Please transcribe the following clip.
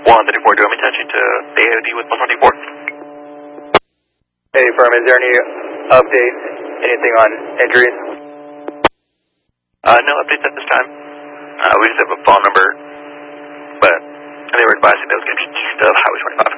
134, do you want me to attach you to the AOD with 124? Hey, firm, is there any updates, anything on injuries? No updates at this time. We just have a phone number, but they were advising that was going to be east of Highway 25.